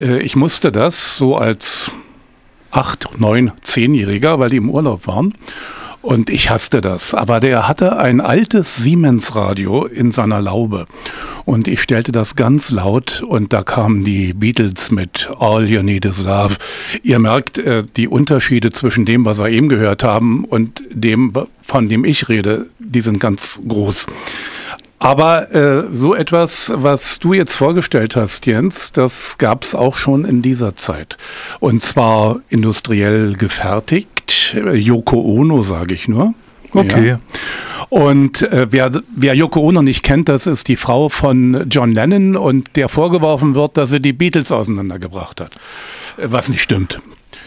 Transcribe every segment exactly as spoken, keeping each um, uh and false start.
Ich musste das so als acht, neun, zehnjähriger, weil die im Urlaub waren. Und ich hasste das. Aber der hatte ein altes Siemens-Radio in seiner Laube. Und ich stellte das ganz laut und da kamen die Beatles mit All You Need Is Love. Ihr merkt die Unterschiede zwischen dem, was wir eben gehört haben und dem, von dem ich rede, die sind ganz groß. Aber äh, so etwas, was du jetzt vorgestellt hast, Jens, das gab es auch schon in dieser Zeit. Und zwar industriell gefertigt. Yoko Ono, sage ich nur. Okay. Ja. Und äh, wer, wer Yoko Ono nicht kennt, das ist die Frau von John Lennon und der vorgeworfen wird, dass sie die Beatles auseinandergebracht hat. Was nicht stimmt.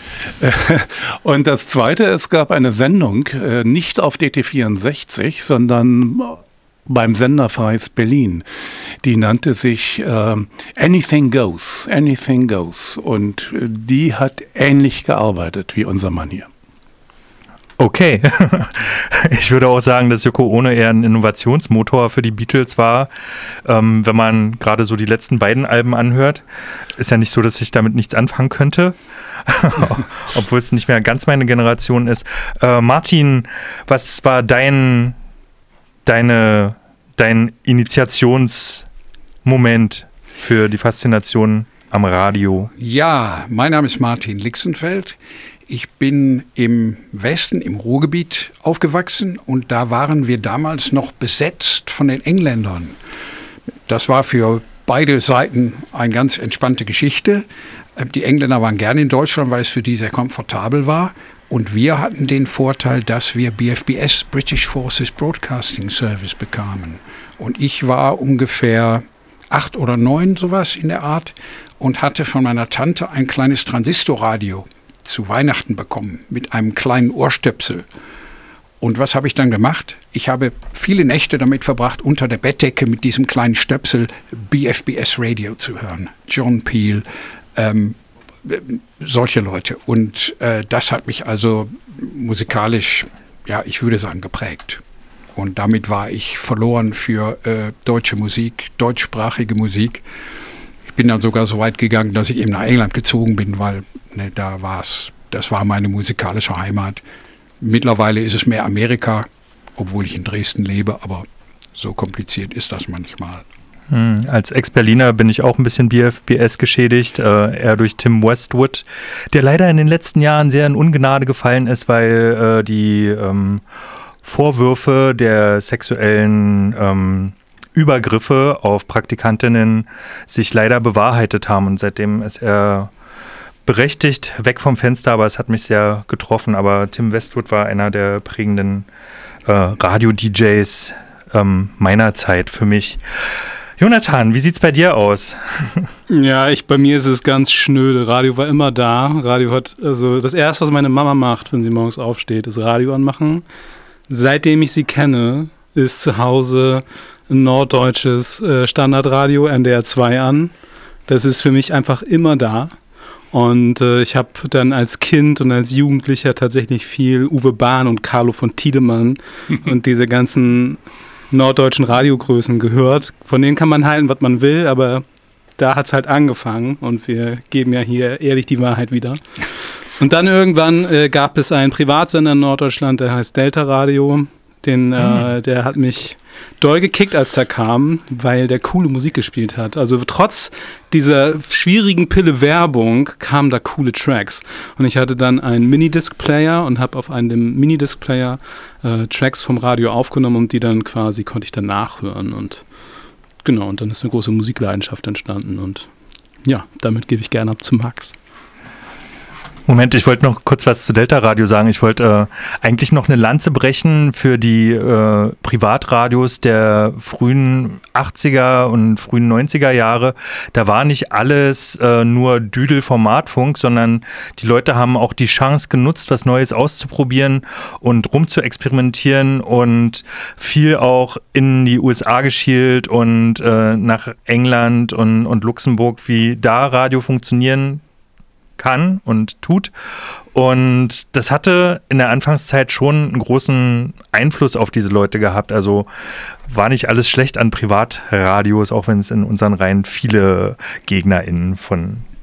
Und das Zweite, es gab eine Sendung, äh, nicht auf D T vierundsechzig, sondern beim Sender Freies Berlin. Die nannte sich äh, Anything Goes, Anything Goes. Und die hat ähnlich gearbeitet wie unser Mann hier. Okay. Ich würde auch sagen, dass Yoko Ono eher ein Innovationsmotor für die Beatles war. Ähm, wenn man gerade so die letzten beiden Alben anhört, ist ja nicht so, dass ich damit nichts anfangen könnte. Obwohl es nicht mehr ganz meine Generation ist. Äh, Martin, was war dein Deine, dein Initiationsmoment für die Faszination am Radio? Ja, mein Name ist Martin Lixenfeld. Ich bin im Westen, im Ruhrgebiet aufgewachsen und da waren wir damals noch besetzt von den Engländern. Das war für beide Seiten eine ganz entspannte Geschichte. Die Engländer waren gerne in Deutschland, weil es für die sehr komfortabel war. Und wir hatten den Vorteil, dass wir B F B S, British Forces Broadcasting Service, bekamen. Und ich war ungefähr acht oder neun, sowas in der Art, und hatte von meiner Tante ein kleines Transistorradio zu Weihnachten bekommen, mit einem kleinen Ohrstöpsel. Und was habe ich dann gemacht? Ich habe viele Nächte damit verbracht, unter der Bettdecke mit diesem kleinen Stöpsel B F B S Radio zu hören. John Peel, ähm, solche Leute. Und äh, das hat mich also musikalisch, ja, ich würde sagen, geprägt. Und damit war ich verloren für äh, deutsche Musik, deutschsprachige Musik. Ich bin dann sogar so weit gegangen, dass ich eben nach England gezogen bin, weil ne, da war es, das war meine musikalische Heimat. Mittlerweile ist es mehr Amerika, obwohl ich in Dresden lebe, aber so kompliziert ist das manchmal. Hm, als Ex-Berliner bin ich auch ein bisschen B F B S geschädigt, äh, eher durch Tim Westwood, der leider in den letzten Jahren sehr in Ungnade gefallen ist, weil äh, die ähm, Vorwürfe der sexuellen ähm, Übergriffe auf Praktikantinnen sich leider bewahrheitet haben und seitdem ist er berechtigt weg vom Fenster, aber es hat mich sehr getroffen. Aber Tim Westwood war einer der prägenden äh, Radio-D Js ähm, meiner Zeit für mich. Jonathan, wie sieht's bei dir aus? Ja, ich, bei mir ist es ganz schnöde. Radio war immer da. Radio hat, also das Erste, was meine Mama macht, wenn sie morgens aufsteht, ist Radio anmachen. Seitdem ich sie kenne, ist zu Hause ein norddeutsches äh, Standardradio N D R zwei an. Das ist für mich einfach immer da. Und äh, ich habe dann als Kind und als Jugendlicher tatsächlich viel Uwe Bahn und Carlo von Tiedemann und diese ganzen norddeutschen Radiogrößen gehört. Von denen kann man halten, was man will, aber da hat es halt angefangen und wir geben ja hier ehrlich die Wahrheit wieder. Und dann irgendwann äh, gab es einen Privatsender in Norddeutschland, der heißt Delta Radio. Den, mhm. äh, der hat mich doll gekickt, als der kam, weil der coole Musik gespielt hat. Also trotz dieser schwierigen Pille Werbung kamen da coole Tracks. Und ich hatte dann einen Minidisc-Player und habe auf einem Minidisc-Player äh, Tracks vom Radio aufgenommen und die dann quasi konnte ich dann nachhören. Und genau, und dann ist eine große Musikleidenschaft entstanden. Und ja, damit gebe ich gerne ab zu Max. Moment, ich wollte noch kurz was zu Delta Radio sagen. Ich wollte äh, eigentlich noch eine Lanze brechen für die äh, Privatradios der frühen achtziger und frühen neunziger Jahre. Da war nicht alles äh, nur Düdel-Formatfunk, sondern die Leute haben auch die Chance genutzt, was Neues auszuprobieren und rumzuexperimentieren und viel auch in die U S A geschielt und äh, nach England und, und Luxemburg, wie da Radio funktionieren kann und tut. Und das hatte in der Anfangszeit schon einen großen Einfluss auf diese Leute gehabt. Also war nicht alles schlecht an Privatradios, auch wenn es in unseren Reihen viele GegnerInnen von